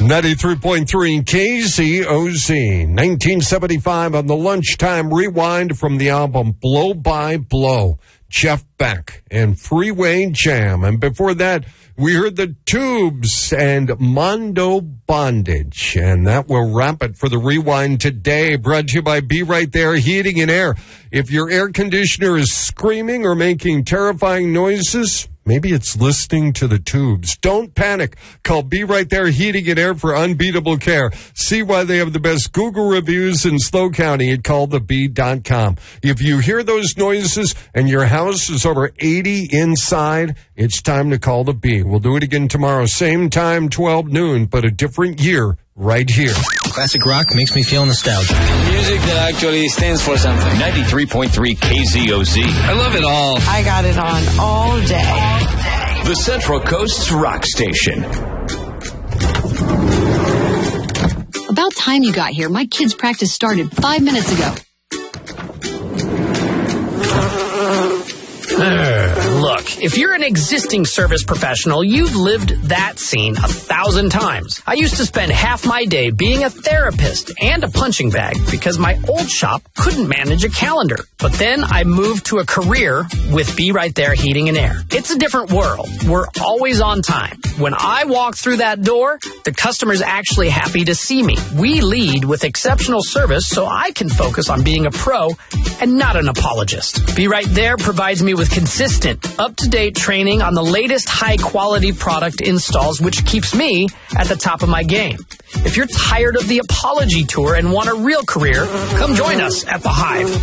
93.3 KZOZ, 1975 on the Lunchtime Rewind from the album Blow by Blow, Jeff Beck and Freeway Jam. And before that, we heard the Tubes and Mondo Bondage. And that will wrap it for the Rewind today, brought to you by Be Right There Heating and Air. If your air conditioner is screaming or making terrifying noises, maybe it's listening to the Tubes. Don't panic. Call Be Right There Heating and Air for unbeatable care. See why they have the best Google reviews in SLO County at callthebee.com. If you hear those noises and your house is over 80 inside, it's time to call the Bee. We'll do it again tomorrow, same time, 12 noon, but a different year right here. Classic rock makes me feel nostalgic. Music that actually stands for something. 93.3 KZOZ. I love it all. I got it on all day. The Central Coast's rock station. About time you got here. My kids' practice started 5 minutes ago. Look, if you're an existing service professional, you've lived that scene 1,000 times. I used to spend half my day being a therapist and a punching bag because my old shop couldn't manage a calendar. But then I moved to a career with Be Right There Heating and Air. It's a different world. We're always on time. When I walk through that door, the customer's actually happy to see me. We lead with exceptional service so I can focus on being a pro and not an apologist. Be Right There provides me with consistent, up-to-date training on the latest high-quality product installs, which keeps me at the top of my game. If you're tired of the apology tour and want a real career, come join us at The Hive.